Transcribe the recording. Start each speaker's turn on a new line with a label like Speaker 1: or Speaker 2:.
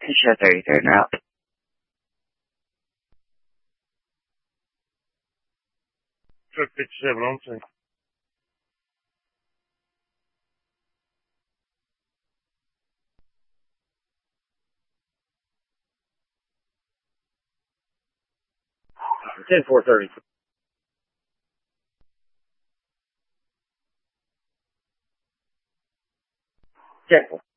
Speaker 1: Show 33rd route.
Speaker 2: Truck 57 on scene. Ten 430. Check.